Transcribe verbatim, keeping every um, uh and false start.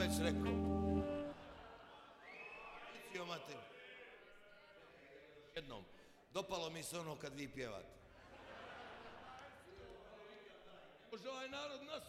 već rekao. Micio mater. Jednom. Dopalo mi se ono kad vi pjevate. Može ovaj narod nas